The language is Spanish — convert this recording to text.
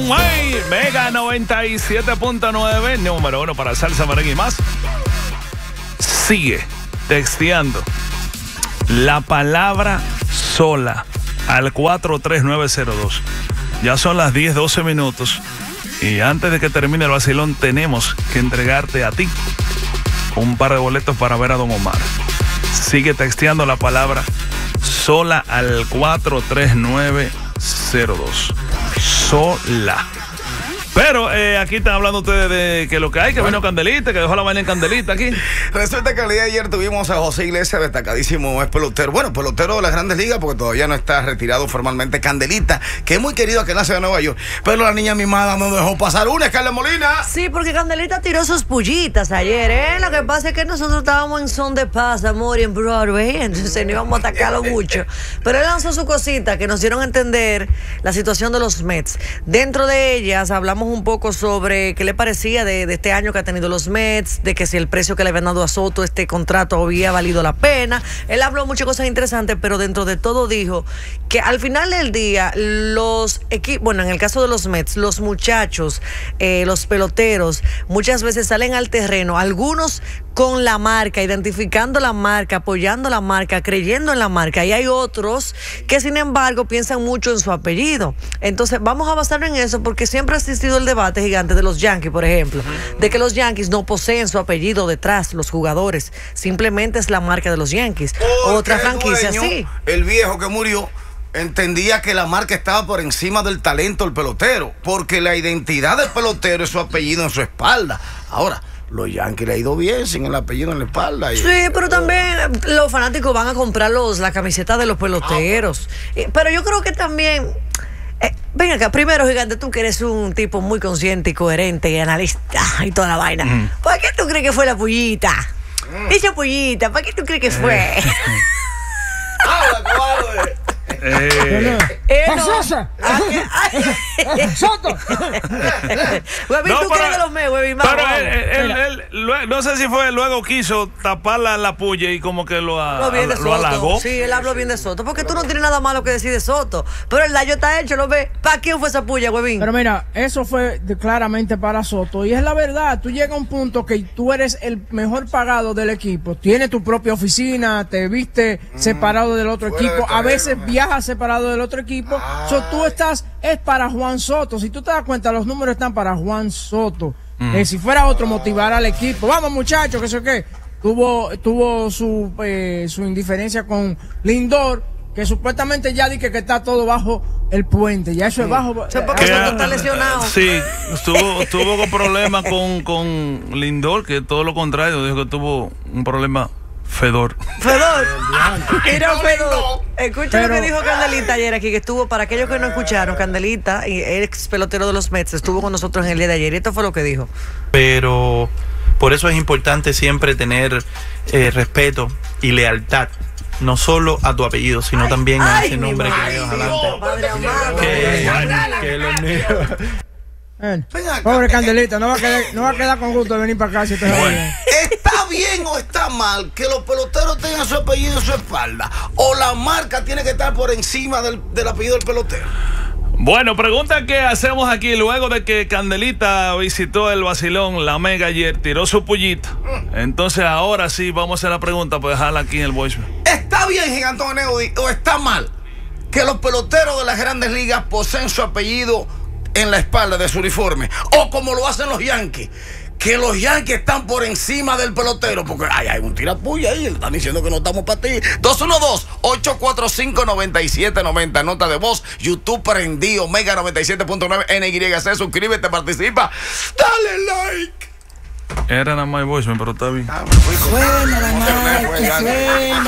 Conway, Mega 97.9, número 1 para salsa, merengue y más. Sigue texteando la palabra sola al 43902. Ya son las 10:12 minutos y antes de que termine el vacilón tenemos que entregarte a ti un par de boletos para ver a Don Omar. Sigue texteando la palabra sola al 43902. Sola. Pero aquí están hablando ustedes de que lo que hay, que vino Candelita, que dejó la vaina en Candelita aquí. Resulta que el día de ayer tuvimos a José Iglesias, destacadísimo es pelotero. Bueno, pelotero de las Grandes Ligas, porque todavía no está retirado formalmente. Candelita, que es muy querido aquí en la ciudad de Nueva York. Pero la niña mimada no dejó pasar una, Carla Molina. Sí, porque Candelita tiró sus pullitas ayer, ¿eh? Lo que pasa es que nosotros estábamos en son de paz, amor, y en Broadway, entonces no íbamos a atacarlo mucho. Pero él lanzó su cosita que nos dieron a entender la situación de los Mets. Dentro de ellas hablamos un poco sobre qué le parecía de este año que ha tenido los Mets, de que si el precio que le habían dado a Soto, este contrato, había valido la pena. Él habló muchas cosas interesantes, pero dentro de todo dijo que al final del día los equipos, bueno, en el caso de los Mets, los muchachos, los peloteros, muchas veces salen al terreno, algunos con la marca, identificando la marca, apoyando la marca, creyendo en la marca, y hay otros que sin embargo piensan mucho en su apellido. Entonces vamos a basarnos en eso, porque siempre ha existido el debate gigante de los Yankees, por ejemplo, de que los Yankees no poseen su apellido detrás, los jugadores, simplemente es la marca de los Yankees. Otra franquicia sí. El viejo que murió entendía que la marca estaba por encima del talento del pelotero, porque la identidad del pelotero es su apellido en su espalda. Ahora, los Yankees le ha ido bien sin el apellido en la espalda. Sí, pero también los fanáticos van a comprar la camiseta de los peloteros. Pero yo creo que también... ven acá, primero, Gigante, tú que eres un tipo muy consciente y coherente y analista y toda la vaina. ¿Por qué tú crees que fue la pullita? Esa pullita, ¿para qué tú crees que fue? Sosa. Soto. Huevín, ¿tú crees de los Mets, Huevín? Pero él no sé si fue luego quiso tapar la puya y como que lo halagó. Sí, él habló bien de Soto, porque tú no tienes nada malo que decir de Soto, pero el daño está hecho, ¿lo ves? ¿Para quién fue esa puya, Huevín? Pero mira, eso fue claramente para Soto, y es la verdad. Tú llegas a un punto que tú eres el mejor pagado del equipo, tienes tu propia oficina, te viste separado del otro equipo, a veces viajas separado del otro equipo. Tú estás, es para Juan Soto. Si tú te das cuenta, los números están para Juan Soto. Si fuera otro, motivar al equipo. Vamos, muchachos, que sé qué. Tuvo su indiferencia con Lindor, que supuestamente ya dije que está todo bajo el puente. Ya eso es bajo. Porque Soto está lesionado. Sí, tuvo con problemas con Lindor, que todo lo contrario, dijo que tuvo un problema. Fedor. Mira, Fedor. Escucha lo que dijo Candelita ayer aquí, que estuvo, para aquellos que no escucharon, Candelita, ex pelotero de los Mets, estuvo con nosotros en el día de ayer, y esto fue lo que dijo. Pero por eso es importante siempre tener respeto y lealtad, no solo a tu apellido, sino también a ese nombre que llevas adelante. Que los niños... Pobre Candelita, no va a quedar con gusto de venir para acá si te ¿Está bien o está mal que los peloteros tengan su apellido en su espalda? ¿O la marca tiene que estar por encima del apellido del pelotero? Bueno, pregunta que hacemos aquí luego de que Candelita visitó el vacilón, la Mega ayer, tiró su pullita. Entonces ahora sí vamos a hacer la pregunta, pues dejarla aquí en el voicemail. ¿Está bien, Gigantón Neudi, o está mal que los peloteros de las Grandes Ligas poseen su apellido en la espalda de su uniforme? O como lo hacen los Yankees, que los Yankees están por encima del pelotero, porque hay un tirapulla ahí, le están diciendo que no estamos para ti. 212-845-9790, nota de voz, YouTube prendido, Mega 97.9 NYC, suscríbete, participa, dale like. Era nada más voicemail, pero está bien. Suena la